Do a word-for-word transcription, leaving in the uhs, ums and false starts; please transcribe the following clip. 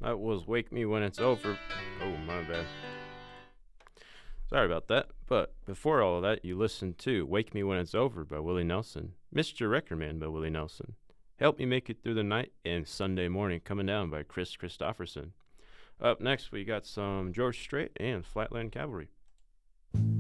That was Wake Me When It's Over. Oh, my bad. Sorry about that. But before all of that, you listened to Wake Me When It's Over by Willie Nelson, Mister Reckerman by Willie Nelson, Help Me Make It Through the Night, and Sunday Morning Coming Down by Chris Christopherson. Up next, we got some George Strait and Flatland Cavalry.